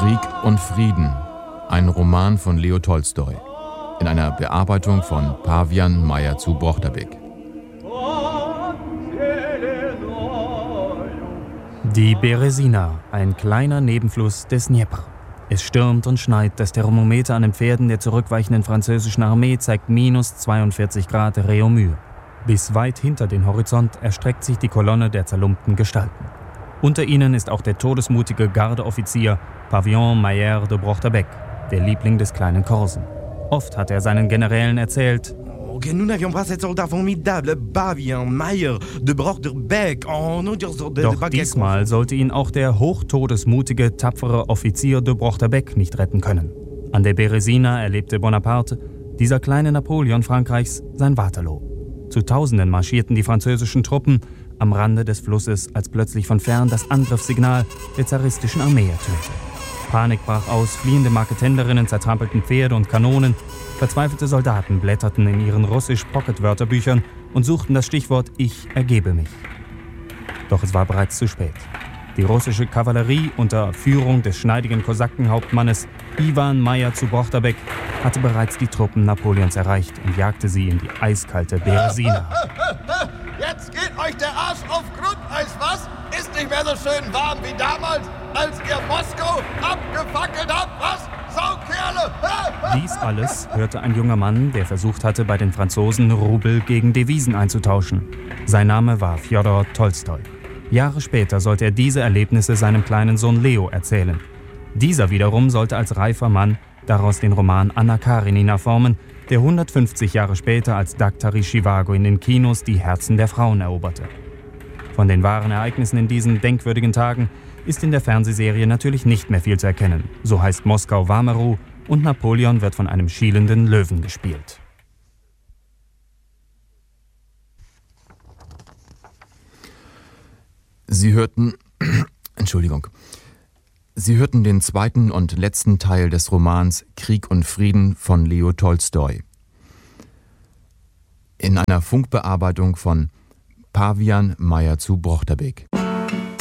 Krieg und Frieden, ein Roman von Leo Tolstoi, in einer Bearbeitung von Pavian Meyer zu Brochterbeck. Die Beresina, ein kleiner Nebenfluss des Dnjepr. Es stürmt und schneit, das Thermometer an den Pferden der zurückweichenden französischen Armee zeigt minus 42 Grad Réaumur. Bis weit hinter den Horizont erstreckt sich die Kolonne der zerlumpten Gestalten. Unter ihnen ist auch der todesmutige Gardeoffizier Pavian Meyer de Brochterbeck, der Liebling des kleinen Korsen. Oft hat er seinen Generälen erzählt: Nous n'avions pas cet soldat formidable, Pavian Meyer de Brochterbeck. Doch diesmal sollte ihn auch der hochtodesmutige, tapfere Offizier de Brochterbeck nicht retten können. An der Beresina erlebte Bonaparte, dieser kleine Napoleon Frankreichs, sein Waterloo. Zu Tausenden marschierten die französischen Truppen am Rande des Flusses, als plötzlich von fern das Angriffssignal der zaristischen Armee ertönte. Panik brach aus, fliehende Marketenderinnen zertrampelten Pferde und Kanonen, verzweifelte Soldaten blätterten in ihren Russisch-Pocket-Wörterbüchern und suchten das Stichwort »Ich ergebe mich«. Doch es war bereits zu spät. Die russische Kavallerie unter Führung des schneidigen Kosakenhauptmannes Iwan Meyer zu Brochterbeck hatte bereits die Truppen Napoleons erreicht und jagte sie in die eiskalte Beresina. Jetzt geht euch der Arsch auf Grundeis, was? Ist nicht mehr so schön warm wie damals, als ihr Moskau abgefackelt habt, was? Saukerle! Dies alles hörte ein junger Mann, der versucht hatte, bei den Franzosen Rubel gegen Devisen einzutauschen. Sein Name war Fjodor Tolstoi. Jahre später sollte er diese Erlebnisse seinem kleinen Sohn Leo erzählen. Dieser wiederum sollte als reifer Mann daraus den Roman Anna Karenina formen, der 150 Jahre später als Daktari Zhivago in den Kinos die Herzen der Frauen eroberte. Von den wahren Ereignissen in diesen denkwürdigen Tagen ist in der Fernsehserie natürlich nicht mehr viel zu erkennen. So heißt Moskau Wameru und Napoleon wird von einem schielenden Löwen gespielt. Sie hörten den zweiten und letzten Teil des Romans Krieg und Frieden von Leo Tolstoi in einer Funkbearbeitung von Pavian Meyer zu Brochterbeck.